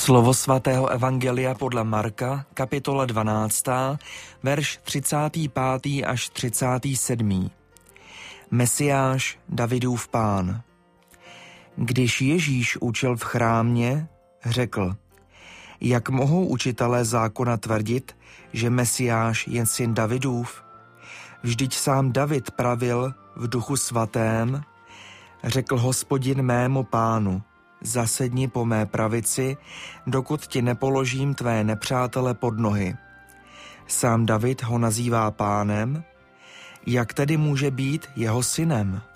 Slovo svatého evangelia podle Marka, kapitola 12, verš 35. až 37. Mesiáš, Davidův pán. Když Ježíš učil v chrámě, řekl: Jak mohou učitelé zákona tvrdit, že Mesiáš je syn Davidův? Vždyť sám David pravil v duchu svatém: Řekl Hospodin mému pánu: Zasedni po mé pravici, dokud ti nepoložím tvé nepřátele pod nohy. Sám David ho nazývá pánem, jak tedy může být jeho synem?